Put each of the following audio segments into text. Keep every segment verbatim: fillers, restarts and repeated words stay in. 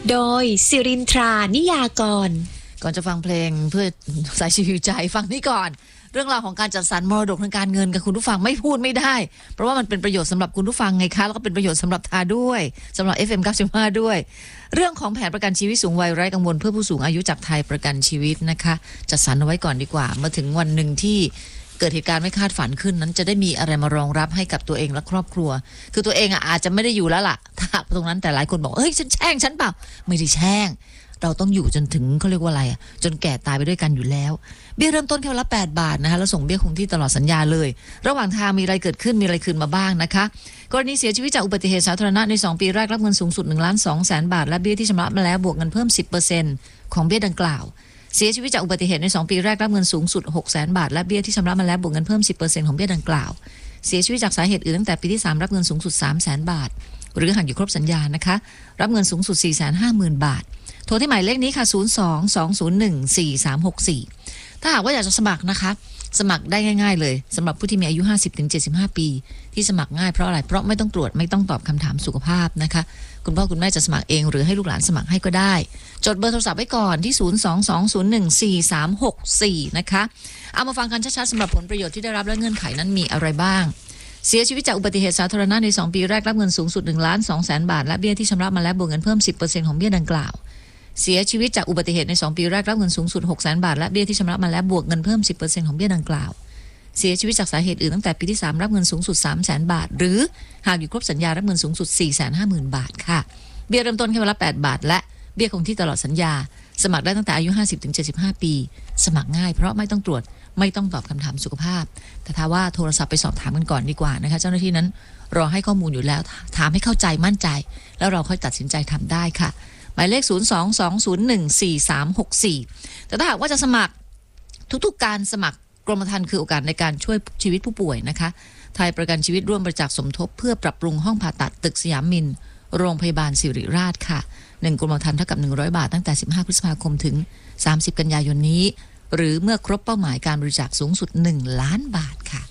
โดยสิรินทรานิยากรก่อนจะฟังเพลงเพื่อสายชีวิตใจฟังนี่ก่อนเรื่องราวของการจัดสรรมรดกทางการเงินกับคุณผู้ฟังไม่พูดไม่ได้เพราะว่ามันเป็นประโยชน์สำหรับคุณผู้ฟังไงคะแล้วก็เป็นประโยชน์สำหรับทาด้วยสำหรับ เอฟ เอ็ม เก้าสิบห้า ด้วยเรื่องของแผนประกันชีวิตสูงวัยไร้กังวลเพื่อผู้สูงอายุจากไทยประกันชีวิตนะคะจัดสรรเอาไว้ก่อนดีกว่ามาถึงวันหนึ่งที่เกิดเหตุการณ์ไม่คาดฝันขึ้นนั้นจะได้มีอะไรมารองรับให้กับตัวเองและครอบครัวคือตัวเองอ่ะอาจจะไม่ได้อยู่แล้วล่ะถ้าตรงนั้นแต่หลายคนบอกเฮ้ยฉันแช่งฉันเปล่าไม่ได้แช่งเราต้องอยู่จนถึงเขาเรียกว่าอะไรอ่ะจนแก่ตายไปด้วยกันอยู่แล้วเบี้ยเริ่มต้นแค่วันละแปดบาทนะคะแล้วส่งเบี้ยคงที่ตลอดสัญญาเลยระหว่างทางมีอะไรเกิดขึ้นมีอะไรคืนมาบ้างนะคะกรณีเสียชีวิตจากอุบัติเหตุสาธารณะในสองปีแรกรับเงินสูงสุด หนึ่งล้านสองแสน บาทและเบี้ยที่ชำระมาแล้วบวกเงินเพิ่ม สิบเปอร์เซ็นต์ ของเบี้ยดังกล่าวเสียชีวิตจากอุบัติเหตุในสองปีแรกรับเงินสูงสุด หกแสน บาทและเบี้ยที่ชำระมาแล้วบวกเงินเพิ่ม สิบเปอร์เซ็นต์ ของเบี้ยดังกล่าวเสียชีวิตจากสาเหตุอื่นตั้งแต่ปีที่สามรับเงินสูงสุด สามแสน บาทหรือหากอยู่ครบสัญญานะคะรับเงินสูงสุด สี่แสนห้าหมื่น บาทโทรที่หมายเลขนี้ค่ะศูนย์ สอง สอง ศูนย์ หนึ่ง สี่ สาม หก สี่ถ้าหากว่าอยากจะสมัครนะคะสมัครได้ง่ายๆเลยสำหรับผู้ที่มีอายุ ห้าสิบถึงเจ็ดสิบห้า ปีที่สมัครง่ายเพราะอะไรเพราะไม่ต้องตรวจไม่ต้องตอบคำถามสุขภาพนะคะคุณพ่อคุณแม่จะสมัครเองหรือให้ลูกหลานสมัครให้ก็ได้จดเบอร์โทรศัพท์ไว้ก่อนที่ศูนย์ สอง สอง ศูนย์ หนึ่ง สี่ สาม หก สี่นะคะเอามาฟังกันชัดๆสำหรับผลประโยชน์ที่ได้รับและเงื่อนไขนั้นมีอะไรบ้างเสียชีวิตจากอุบัติเหตุสาธารณะในสองปีแรกรับเงินสูงสุด หนึ่งล้านสองแสน บาทและเบี้ยที่ชำระมาแล้วบวกเงินเพิ่ม สิบเปอร์เซ็นต์ ของเบี้ยดังกล่าวเสียชีวิตจากอุบัติเหตุในสองปีแรกรับเงินสูงสุด หกแสน บาทและเบี้ยที่ชำระมาแล้วบวกเงินเพิ่ม สิบเปอร์เซ็นต์ ของเบี้ยดังกล่าวเสียชีวิตจากสาเหตุอื่นตั้งแต่ปีที่สามรับเงินสูงสุด สามแสน บาทหรือหากอยู่ครบสัญญารับเงินสูงสุด สี่แสนห้าหมื่น บาทค่ะเบี้ยเริ่มต้นแค่วันละแปดบาทและเบี้ยคงที่ตลอดสัญญาสมัครได้ตั้งแต่อายุ ห้าสิบถึงเจ็ดสิบห้า ปีสมัครง่ายเพราะไม่ต้องตรวจไม่ต้องตอบคำถามสุขภาพแต่ถ้าว่าโทรศัพท์ไปสอบถามกันก่อนดีกว่านะคะเจ้าหน้าที่นั้นรอให้ข้อมูลอยู่แล้วถามให้เข้าใจมั่นใจแล้วเราค่อยตัดสินใจทำได้ค่ะหมายเลขศูนย์ สอง สอง ศูนย์ หนึ่ง สี่ สาม หก สี่แต่ถ้าหากว่าจะสมัครทุกๆการสมัครกรมธรรม์คือโอกาสในการช่วยชีวิตผู้ป่วยนะคะไทยประกันชีวิตร่วมบริจาคสมทบเพื่อปรับปรุงห้องผ่าตัดตึกสยามมินโรงพยาบาลสิริราชค่ะหนึ่งกรมธรรม์เท่ากับหนึ่งร้อยบาทตั้งแต่สิบห้าพฤษภาคมถึงสามสิบกันยายนนี้หรือเมื่อครบเป้าหมายการบริจาคสูงสุดหนึ่งล้านบาทค่ะ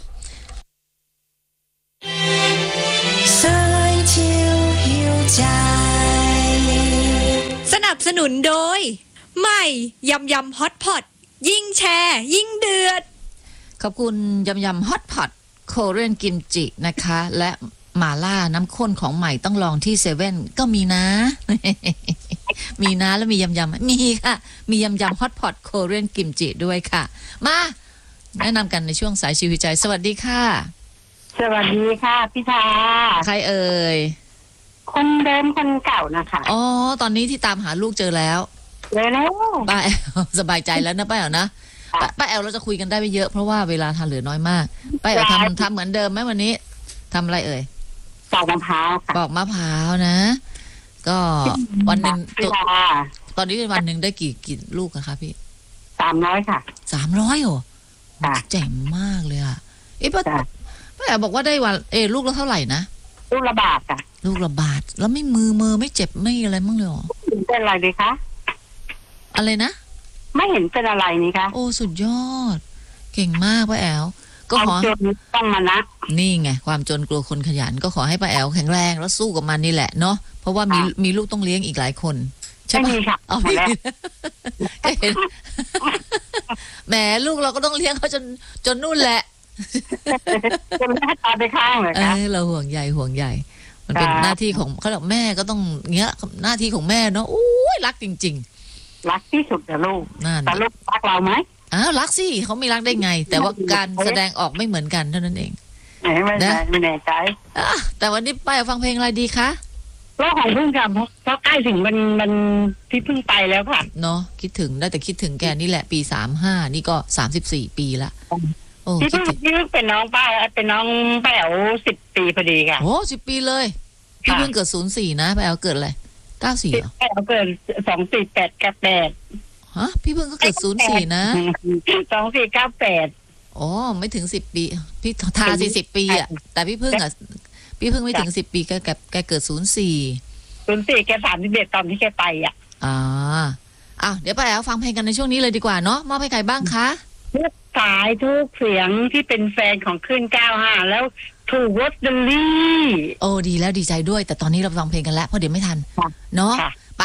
สนับสนุนโดยใหม่ยำยำฮอตพอตยิ่งแชร์ยิ่งเดือดขอบคุณยำยำฮอตพอตโคเรียนกิมจินะคะและหม่าล่าน้ำข้นของใหม่ต้องลองที่เซเว่นก็มีนะ มีนะแล้วมียำยำมีค่ะมียำยำฮอตพอตโคเรียนกิมจิด้วยค่ะมาแนะนำกันในช่วงสายชีวิตใจสวัสดีค่ะสวัสดีค่ะพี่ทาใครเอ่ยคนเดิมคนเก่านะคะอ๋อตอนนี้ที่ตามหาลูกเจอแล้วเจอแล้วป้าแอลสบายใจแล้วนะป้าแอลนะป้าแอลเราจะคุยกันได้ไม่เยอะเพราะว่าเวลาทานเหลือน้อยมากป้าแอลทำทำเหมือนเดิมไหมวันนี้ทำอะไรเอ่ยปอกมะพร้าวค่ะปอกมะพร้าวนะก็วันหนึ่งตอนนี้วันหนึ่งได้กี่กี่ลูกอะคะพี่สามร้อยค่ะสามร้อยโอ้เจ๋งมากเลยอะเอ๊ะป้าป้าแอลบอกว่าได้วันเอลูกละเท่าไหร่นะลูกละบาทค่ะลูกละบาทแล้วไม่มือมือไม่เจ็บไม่อะไรมั้งเลยหรอเป็นอะไรดีคะอะไรนะไม่เห็นเป็นอะไรนี่คะโอ้สุดยอดเก่งมากป้าแอลก็ขอต้องมานะนี่ไงความจนกลัวคนขยันก็ขอให้ป้าแอลแข็งแรงแล้วสู้กับมันนี่แหละเนาะเพราะว่ามีมีลูกต้องเลี้ยงอีกหลายคนใช่ไหมเอาไม่ได้เห็นแหมลูกเราก็ต้องเลี้ยงเขาจนจนนู่นแหละจนแม่ตาไปข้างเลยค่ะเราห่วงใยห่วงใยมันเป็นหน้าที่ของเขาบอกแม่ก็ต้องเงี้ยหน้าที่ของแม่เนาะโอ้ยรักจริงๆรักที่สุดแต่ลูกแต่ลูกรักเราไหมอ้าวรักสิเขาไม่รักได้ไงแต่ว่าการแสดงออกไม่เหมือนกันเท่านั้นเองไม่แน่ไม่แน่ใจแต่วันนี้ไปฟังเพลงอะไรดีคะโลกของพึ่งกับเพราะใกล้ถึงมันมันที่พึ่งไปแล้วค่ะเนาะคิดถึงได้แต่คิดถึงแกนี่แหละปีสามห้านี่ก็สามสิบสี่ปีละโอ้ที่พึ่งที่พึ่งเป็นน้องป้าเป็นน้องป้าแอ๋วสิบปีพอดีค่ะโอ้สิบปีเลยพี่เพิ่งเกิดศูนย์สี่นะป้าแอ๋วเกิดอะไรเก้าสี่เหรอป้าแอ๋วเกิดสองสี่แปดกับแปดฮะพี่เพิ่งก็เกิดศูนย์สี่นะสองสี่เก้าแปดอ๋อไม่ถึงสิบปีพี่ทาสี่สิบปีอ่ะแต่พี่เพิ่งอ่ะพี่เพิ่งไม่ถึงสิบปีแกแกแกเกิดศูนย์สี่ศูนย์สี่แกสามสิบเอ็ดตอนที่แกไปอ่ะอ่าอ้าวเดี๋ยวป้าแอ๋วฟังเพลงกันในช่วงนี้เลยดีกว่าเนาะมอบให้ใครบ้างคะทุกสายทุกเสียงที่เป็นแฟนของขึ้นเก้าห้าแล้วถูกลอตเตอรี่โอ้ดีแล้วดีใจด้วยแต่ตอนนี้เราฟังเพลงกันแล้วเพราะเดี๋ยวไม่ทันเนาะไป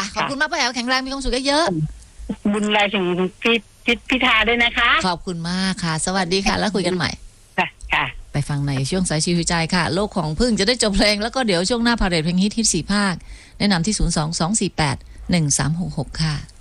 ขอบคุณมากป้าแอ๋วแข็งแรงมีความสุขเยอะบุญอะไรถึงพี่พี่พิธาด้วยนะคะขอบคุณมากค่ะ สวัสดีค่ะ แล้วคุยกันใหม่ค่ะค่ะไปฟังในช่วงสายชีวิตใจค่ะ โลกของพึ่งจะได้จบเพลงแล้วก็เดี๋ยวช่วงหน้าพาเรทเพลงฮิตฮิตสี่ภาคแนะนำที่ศูนย์ สอง สอง สี่ แปด หนึ่ง สาม หก หกค่ะ